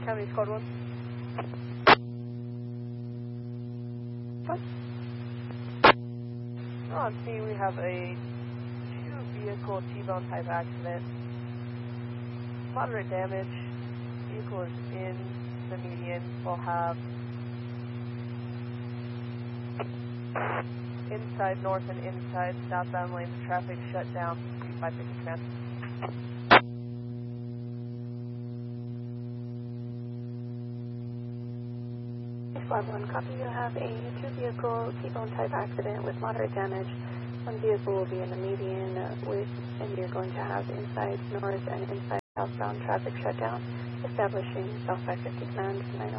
County Squad 1. What? On scene, we have a two-vehicle T-bone type accident. Moderate damage. Vehicle is in the median. We'll have inside north and inside southbound lanes of traffic shut down. 550 command. Squad 1, copy. You have a two-vehicle T-bone type accident with moderate damage. One vehicle will be in the median and you're going to have inside north and inside southbound traffic shut down. Establishing South 550 command 90.